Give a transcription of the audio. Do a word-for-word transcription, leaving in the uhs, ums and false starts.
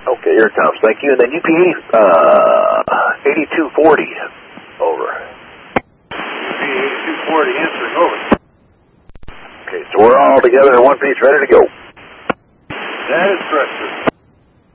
Okay, here it comes. Thank you. And then U P A uh, eighty-two forty. Over. U P A eighty-two forty answering. Over. Okay, so we're all together in one piece, ready to go. That is correct, sir.